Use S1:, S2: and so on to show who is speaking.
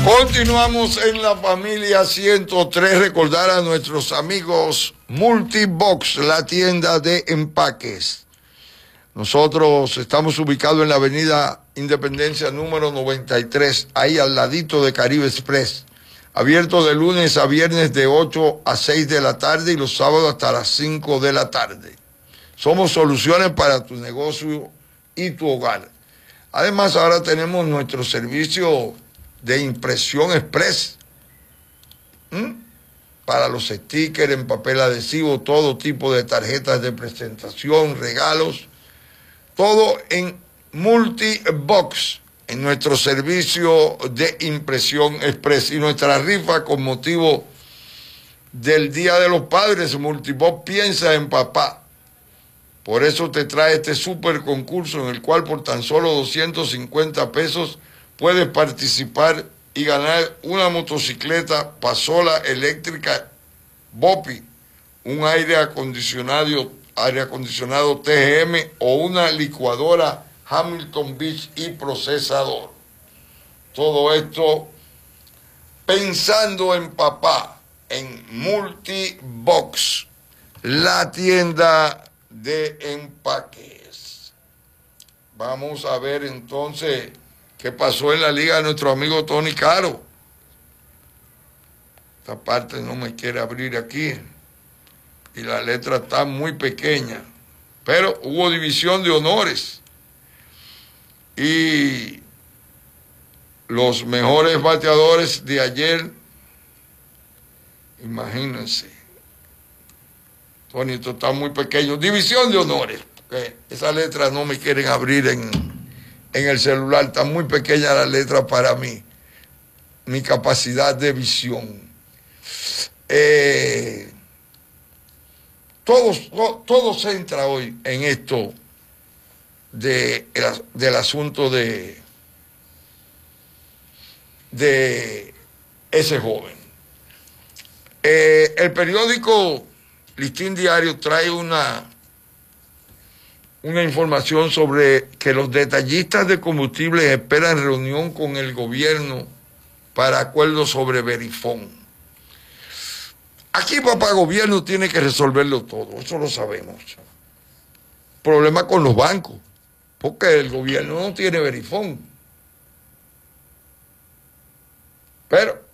S1: Continuamos en la familia 103. Recordar a nuestros amigos Multibox, la tienda de empaques. Nosotros estamos ubicados en la avenida Independencia número 93, ahí al ladito de Caribe Express. Abierto de lunes a viernes de 8 a 6 de la tarde y los sábados hasta las 5 de la tarde. Somos soluciones para tu negocio y tu hogar. Además, ahora tenemos nuestro servicio de impresión express para los stickers en papel adhesivo, todo tipo de tarjetas de presentación, regalos, todo en Multibox, en nuestro servicio de impresión express. Y nuestra rifa con motivo del Día de los Padres, Multibox piensa en papá. Por eso te trae este super concurso en el cual por tan solo 250 pesos puedes participar y ganar una motocicleta Pasola eléctrica Bopi, un aire acondicionado TGM o una licuadora Hamilton Beach y procesador. Todo esto pensando en papá, en Multibox, la tienda de empaques. Vamos a ver entonces qué pasó en la liga de nuestro amigo Tony Caro. Esta parte no me quiere abrir aquí y la letra está muy pequeña, pero hubo división de honores y los mejores bateadores de ayer, imagínense, Tony, esto está muy pequeño, división de honores, porque esas letras no me quieren abrir en el celular, está muy pequeña la letra para mí, mi capacidad de visión. Todo se entra hoy en esto del asunto de ese joven. El periódico Listín Diario trae una información sobre que los detallistas de combustibles esperan reunión con el gobierno para acuerdos sobre Verifón. Aquí, papá, gobierno tiene que resolverlo todo, eso lo sabemos. Problema con los bancos, porque el gobierno no tiene Verifón. Pero